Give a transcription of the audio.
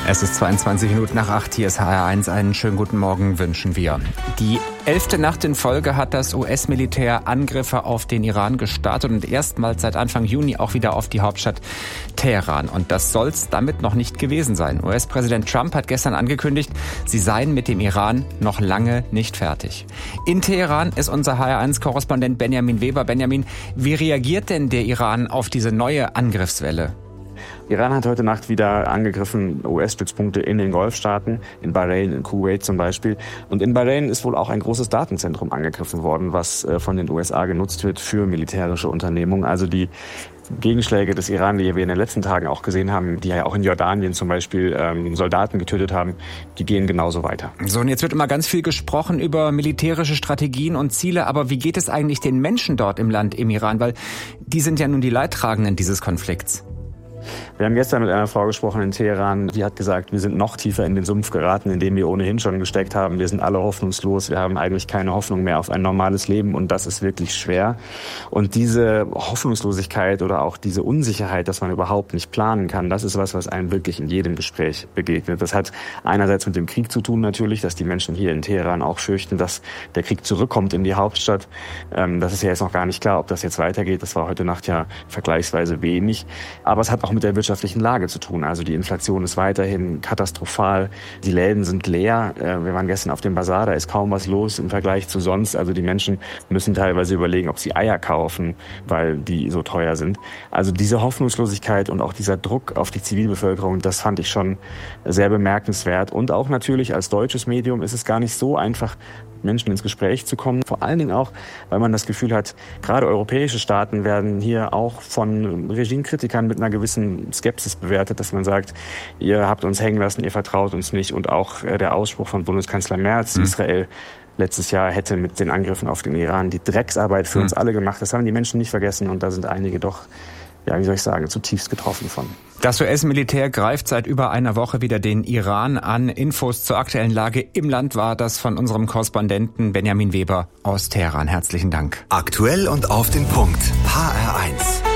Es ist 22:08, hier ist HR1. Einen schönen guten Morgen wünschen wir. Die 11. Nacht in Folge hat das US-Militär Angriffe auf den Iran gestartet und erstmals seit Anfang Juni auch wieder auf die Hauptstadt Teheran. Und das soll's damit noch nicht gewesen sein. US-Präsident Trump hat gestern angekündigt, sie seien mit dem Iran noch lange nicht fertig. In Teheran ist unser HR1-Korrespondent Benjamin Weber. Benjamin, wie reagiert denn der Iran auf diese neue Angriffswelle? Iran hat heute Nacht wieder angegriffen, US-Stützpunkte in den Golfstaaten, in Bahrain, in Kuwait zum Beispiel. Und in Bahrain ist wohl auch ein großes Datenzentrum angegriffen worden, was von den USA genutzt wird für militärische Unternehmungen. Also die Gegenschläge des Iran, die wir in den letzten Tagen auch gesehen haben, die ja auch in Jordanien zum Beispiel Soldaten getötet haben, die gehen genauso weiter. So, und jetzt wird immer ganz viel gesprochen über militärische Strategien und Ziele, aber wie geht es eigentlich den Menschen dort im Land, im Iran? Weil die sind ja nun die Leidtragenden dieses Konflikts. Wir haben gestern mit einer Frau gesprochen in Teheran, die hat gesagt, wir sind noch tiefer in den Sumpf geraten, in dem wir ohnehin schon gesteckt haben. Wir sind alle hoffnungslos, wir haben eigentlich keine Hoffnung mehr auf ein normales Leben und das ist wirklich schwer. Und diese Hoffnungslosigkeit oder auch diese Unsicherheit, dass man überhaupt nicht planen kann, das ist was einem wirklich in jedem Gespräch begegnet. Das hat einerseits mit dem Krieg zu tun natürlich, dass die Menschen hier in Teheran auch fürchten, dass der Krieg zurückkommt in die Hauptstadt. Das ist ja jetzt noch gar nicht klar, ob das jetzt weitergeht. Das war heute Nacht ja vergleichsweise wenig. Aber es hat auch mit der wirtschaftlichen Lage zu tun. Also die Inflation ist weiterhin katastrophal. Die Läden sind leer. Wir waren gestern auf dem Bazar, da ist kaum was los im Vergleich zu sonst. Also die Menschen müssen teilweise überlegen, ob sie Eier kaufen, weil die so teuer sind. Also diese Hoffnungslosigkeit und auch dieser Druck auf die Zivilbevölkerung, das fand ich schon sehr bemerkenswert. Und auch natürlich als deutsches Medium ist es gar nicht so einfach, Menschen ins Gespräch zu kommen. Vor allen Dingen auch, weil man das Gefühl hat, gerade europäische Staaten werden hier auch von Regimekritikern mit einer gewissen Skepsis bewertet, dass man sagt, ihr habt uns hängen lassen, ihr vertraut uns nicht. Und auch der Ausspruch von Bundeskanzler Merz, Israel letztes Jahr hätte mit den Angriffen auf den Iran die Drecksarbeit für uns alle gemacht. Das haben die Menschen nicht vergessen und da sind einige doch, ja, wie soll ich sagen, zutiefst getroffen von. Das US-Militär greift seit über einer Woche wieder den Iran an. Infos zur aktuellen Lage im Land war das von unserem Korrespondenten Benjamin Weber aus Teheran. Herzlichen Dank. Aktuell und auf den Punkt. HR1.